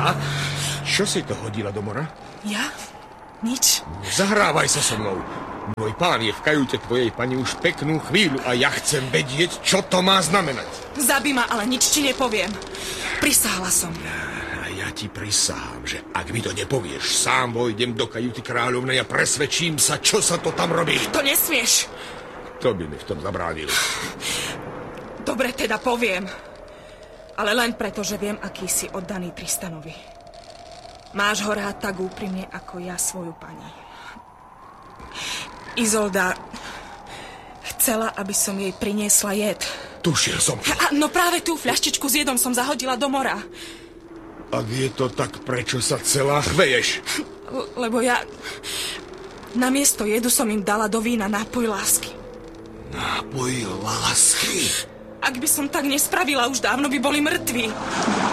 A? Čo si to hodila do mora? Ja? Nič. Zahrávaj sa so mnou. Môj pán je v kajúte tvojej pani už peknú chvíľu a ja chcem vedieť, čo to má znamenať. Zabij ma, ale nič ti nepoviem. Prisáhla som. A ja ti prisahám, že ak mi to nepovieš, sám vojdem do kajuty kráľovnej a presvedčím sa, čo sa to tam robí. To nesmieš. To by mi v tom zabránil. Dobre, teda poviem. Ale len preto, že viem, aký si oddaný Tristanovi. Máš ho rád tak úprimne, ako ja svoju pani. Izolda chcela, aby som jej priniesla jed. Tušil som to. No práve tú fľaštičku s jedom som zahodila do mora. Ak je to tak, prečo sa celá chveješ? Lebo ja... Namiesto jedu som im dala do vína nápoj lásky. Nápoj lásky? Ak by som tak nespravila, už dávno by boli mŕtvi.